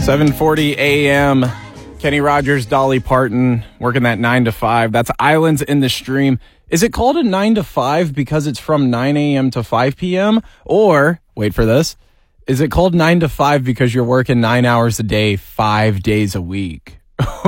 7:40 a.m. Kenny Rogers, Dolly Parton, working that 9 to 5. That's Islands in the Stream. Is it called a 9 to 5 because it's from 9 a.m. to 5 p.m.? Or, wait for this, is it called 9 to 5 because you're working 9 hours a day, 5 days a week?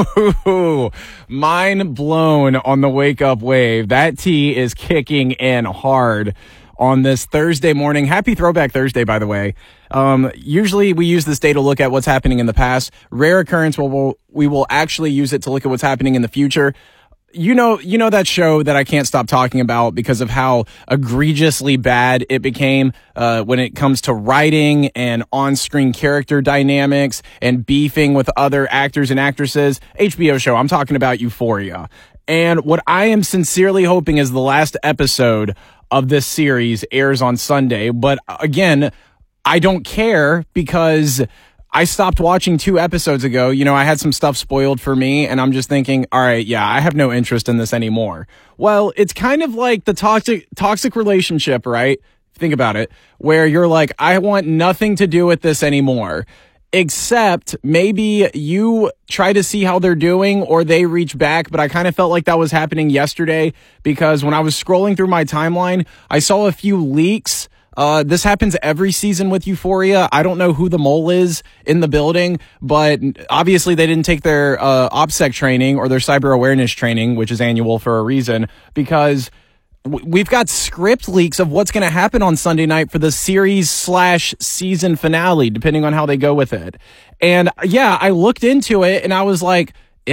Mind blown on the wake up wave. That tea is kicking in hard on this Thursday morning. Happy Throwback Thursday, by the way. Usually we use this day to look at what's happening in the past. Rare occurrence where we will actually use it to look at what's happening in the future. You know that show that I can't stop talking about because of how egregiously bad it became when it comes to writing and on-screen character dynamics and beefing with other actors and actresses. HBO show, I'm talking about Euphoria. And what I am sincerely hoping is the last episode of this series airs on Sunday. But again, I don't care because I stopped watching 2 episodes ago. You know, I had some stuff spoiled for me, and I'm just thinking, all right, yeah, I have no interest in this anymore. Well, it's kind of like the toxic relationship, right? Think about it, where you're like, I want nothing to do with this anymore, except maybe you try to see how they're doing or they reach back. But I kind of felt like that was happening yesterday because when I was scrolling through my timeline, I saw a few leaks. This happens every season with Euphoria. I don't know who the mole is in the building, but obviously they didn't take their OPSEC training or their cyber awareness training, which is annual for a reason, because we've got script leaks of what's going to happen on Sunday night for the series/season finale, depending on how they go with it. And yeah, I looked into it and I was like,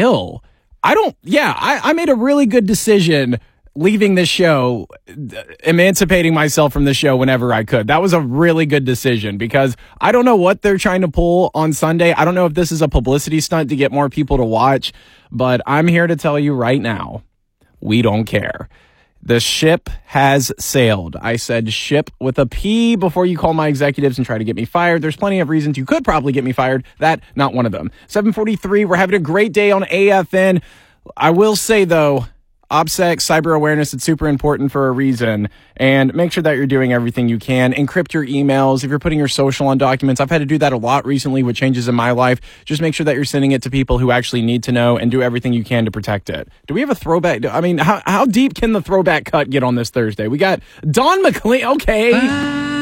I made a really good decision leaving this show, emancipating myself from the show whenever I could. That was a really good decision because I don't know what they're trying to pull on Sunday. I don't know if this is a publicity stunt to get more people to watch, but I'm here to tell you right now, we don't care. The ship has sailed. I said ship with a P before you call my executives and try to get me fired. There's plenty of reasons you could probably get me fired. That, not one of them. 7:43, we're having a great day on AFN. I will say, though, OPSEC, cyber awareness, it's super important for a reason. And make sure that you're doing everything you can. Encrypt your emails. If you're putting your social on documents, I've had to do that a lot recently with changes in my life. Just make sure that you're sending it to people who actually need to know and do everything you can to protect it. Do we have a throwback? I mean, how deep can the throwback cut get on this Thursday? We got Don McLean. Okay.